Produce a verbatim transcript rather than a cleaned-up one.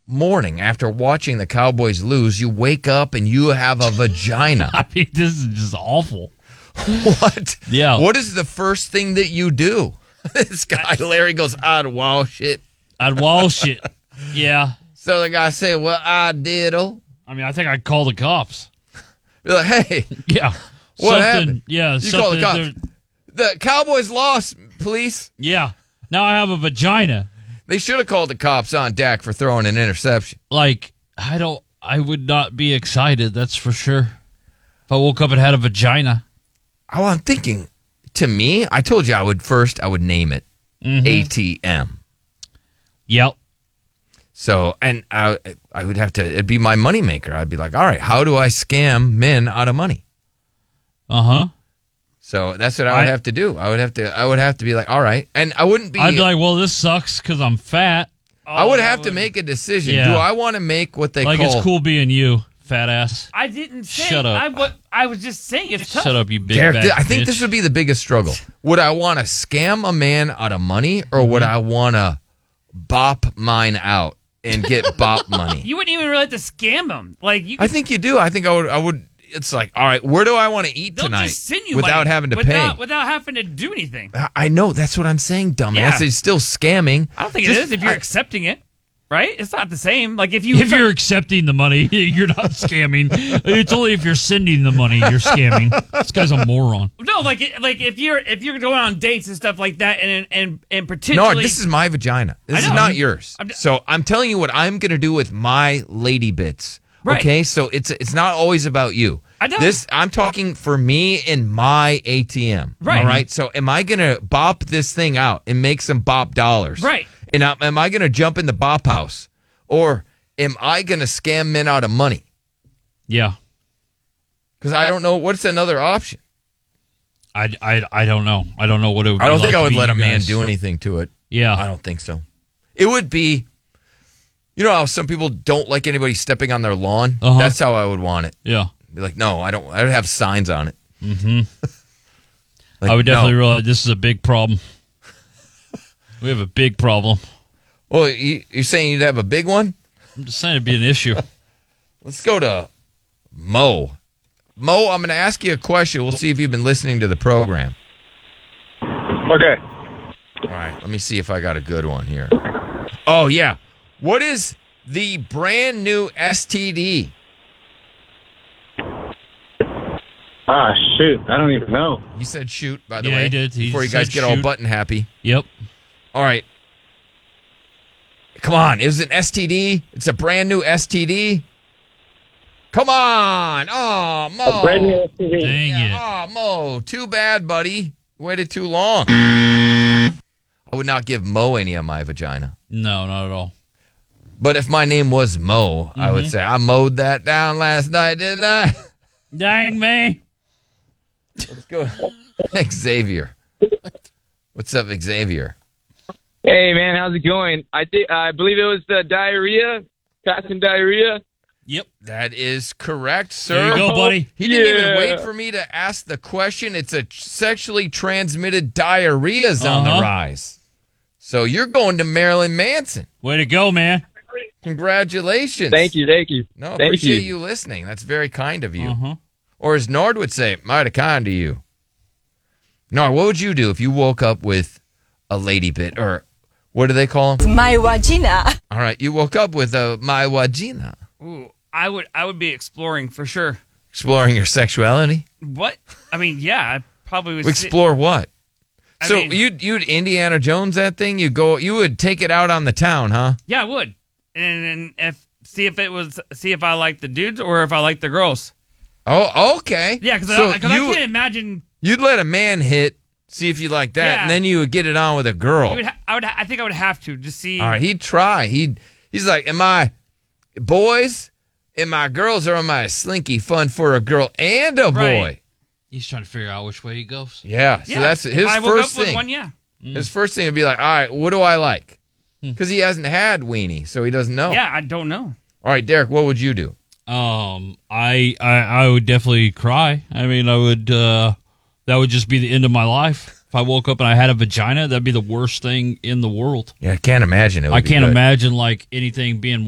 morning after watching the Cowboys lose, you wake up and you have a vagina. I mean, this is just awful. What? Yeah. What is the first thing that you do? This guy, Larry, goes, I'd wash it. I'd wash it. Yeah. So the guy say, well, I diddle. I mean, I think I'd call the cops. Be like, hey. Yeah. What something, happened? Yeah. You something call the cops. The Cowboys lost, police. Yeah. Now I have a vagina. They should have called the cops on Dak for throwing an interception. Like, I don't, I would not be excited, that's for sure. If I woke up and had a vagina. Oh, I'm thinking, to me, I told you I would first, I would name it Mm-hmm. A T M. Yep. So, and I, I would have to, it'd be my moneymaker. I'd be like, all right, how do I scam men out of money? Uh-huh. So that's what I would I, have to do. I would have to, I would have to be like, all right. And I wouldn't be. I'd be like, well, this sucks because I'm fat. I would Oh, have would... to make a decision. Yeah. Do I want to make what they like call. Like it's cool being you, fat ass. I didn't say. Shut up. I, what, I was just saying it's tough. Shut up, you big Derek, bad I think bitch. this would be the biggest struggle. Would I want to scam a man out of money or would Mm-hmm. I want to bop mine out and get bop money? You wouldn't even really have to scam them. Like you. Could, I think you do. I think I would. I would. It's like, all right, where do I want to eat they'll tonight just send you without money, having to without, pay? without having to do anything. I- I know. That's what I'm saying, dumbass. Yeah. It's still scamming. I don't think Just- it is if you're I- accepting it, right? It's not the same. Like if you If you're accepting the money, you're not scamming. It's only if you're sending the money you're scamming. This guy's a moron. no, like it- like if you're if you're going on dates and stuff like that, and and and No, potentially this is my vagina. This I is know. not yours. I'm- so I'm telling you what I'm going to do with my lady bits. Right. Okay, so it's it's not always about you. I know. This I'm talking for me in my A T M. Right. All right. So am I going to bop this thing out and make some bop dollars? Right. And am am I going to jump in the bop house, or am I going to scam men out of money? Yeah. Because I don't know what's another option. I, I, I don't know. I don't know what it would be I don't like think I to would be let you a man guys. do anything to it. Yeah. I don't think so. It would be, you know how some people don't like anybody stepping on their lawn? Uh-huh. That's how I would want it. Yeah. Be like, no, I don't. I would have signs on it. Mm-hmm. Like, I would definitely no. realize this is a big problem. We have a big problem. Well, you, you're saying you'd have a big one? I'm just saying it'd be an issue. Let's go to Mo. Mo, I'm going to ask you a question. We'll see if you've been listening to the program. Okay. All right, let me see if I got a good one here. Oh, yeah. What is the brand new S T D? Ah, shoot. I don't even know. He said shoot, by the Yeah, way. he did. He before you guys said get all shoot. button happy. Yep. All right. Come on. It was an S T D. It's a brand new S T D. Come on. Oh, Mo. A brand new S T D. Dang it. Yeah, oh, Mo. Too bad, buddy. Waited too long. I would not give Mo any of my vagina. No, not at all. But if my name was Mo, I would say, I mowed that down last night, didn't I? Dang me. Let's go. Xavier. What's up, Xavier? Hey man, how's it going? I did. I believe it was the diarrhea, passing diarrhea. Yep. That is correct, sir. There you go, buddy. He didn't even Yeah. wait for me to ask the question. It's a sexually transmitted diarrhea is on Uh-huh. the rise. So you're going to Marilyn Manson. Way to go, man. Congratulations. Thank you, thank you. No, thank appreciate you. you. listening. That's very kind of you. Uh-huh. Or as Nord would say, mighty kind of you. Nord, what would you do if you woke up with a lady bit? Or what do they call them? My vagina. All right, you woke up with a my vagina. Ooh, I would I would be exploring for sure. Exploring your sexuality? What? I mean, yeah, I probably would. sit- Explore what? I So mean- you'd you'd Indiana Jones that thing? You go you would take it out on the town, huh? Yeah, I would, and, and if see if it was see if I like the dudes or if I like the girls. Oh, okay. Yeah, because so I, 'cause I you, can't imagine. you'd let a man hit, see if you like that, Yeah. and then you would get it on with a girl. I would, ha- I would. ha- I think I would have to just see. All right, he'd try. He'd he's like, am I boys? Am I girls or am I a slinky fun for a girl and a boy? Right. He's trying to figure out which way he goes. Yeah. So Yeah, that's if his I woke first up with thing. one, yeah, His first thing would be like, all right, what do I like? Because he hasn't had weenie, so he doesn't know. yeah. I don't know. All right, Derek, what would you do? Um, I, I I would definitely cry. I mean, I would. Uh, that would just be the end of my life. If I woke up and I had a vagina, that'd be the worst thing in the world. Yeah, I can't imagine it. Would I be can't good. imagine like anything being